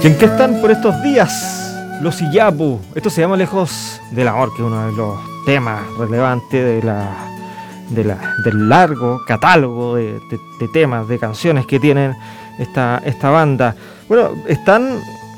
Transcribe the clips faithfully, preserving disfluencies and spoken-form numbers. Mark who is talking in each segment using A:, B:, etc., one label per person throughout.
A: ¿Y en qué están por estos días? Los Iyapu. Esto se llama Lejos del Amor, que es uno de los temas relevantes de la, de la, del largo catálogo de, de, de temas, de canciones que tienen esta, esta banda. Bueno, están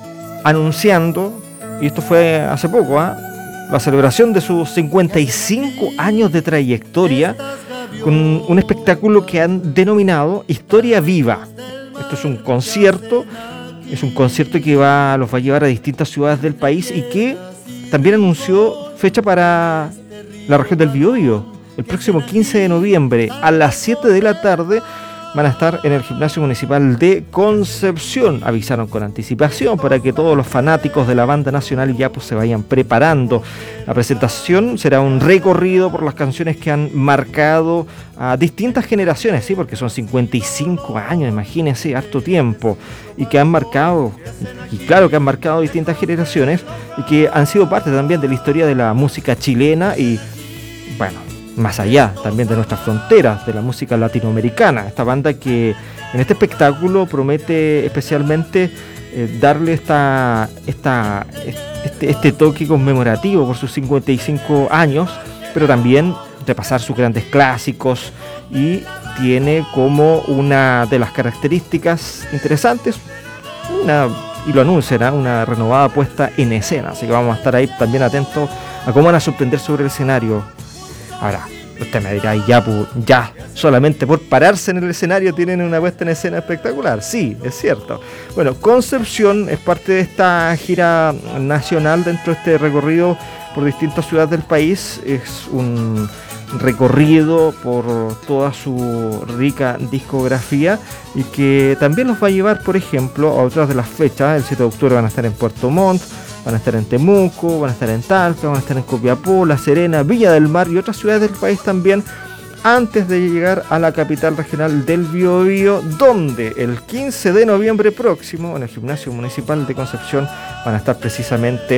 A: anunciando, y esto fue hace poco, ¿eh? la celebración de sus cincuenta y cinco años de trayectoria con un espectáculo que han denominado Historia Viva. Esto es un concierto, es un concierto que va, los va a llevar a distintas ciudades del país y que también anunció fecha para la región del Biobío. El próximo quince de noviembre a las siete de la tarde van a estar en el Gimnasio Municipal de Concepción. Avisaron con anticipación para que todos los fanáticos de la banda nacional ya pues se vayan preparando. La presentación será un recorrido por las canciones que han marcado a distintas generaciones, sí, porque son cincuenta y cinco años, imagínense, harto tiempo, y que han marcado, y claro que han marcado distintas generaciones, y que han sido parte también de la historia de la música chilena y, bueno, más allá también de nuestras fronteras, de la música latinoamericana. Esta banda que en este espectáculo promete especialmente eh, darle esta, esta, este, este toque conmemorativo por sus cincuenta y cinco años, pero también repasar sus grandes clásicos, y tiene como una de las características interesantes, una, y lo anuncian, ¿eh? una renovada puesta en escena, así que vamos a estar ahí también atentos a cómo van a sorprender sobre el escenario. Ahora, usted me dirá, ya, ya, solamente por pararse en el escenario tienen una puesta en escena espectacular. Sí, es cierto. Bueno, Concepción es parte de esta gira nacional dentro de este recorrido por distintas ciudades del país. Es un recorrido por toda su rica discografía y que también nos va a llevar, por ejemplo, a otras de las fechas. El siete de octubre van a estar en Puerto Montt, van a estar en Temuco, van a estar en Talca, van a estar en Copiapó, La Serena, Viña del Mar y otras ciudades del país también, antes de llegar a la capital regional del Biobío, donde el quince de noviembre próximo, en el Gimnasio Municipal de Concepción, van a estar precisamente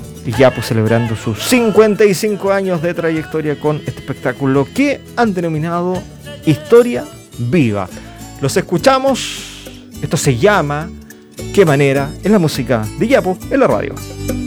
A: ya pues celebrando sus cincuenta y cinco años de trayectoria con este espectáculo que han denominado Historia Viva. Los escuchamos, esto se llama Qué Manera, en la música de Iyapu en la radio.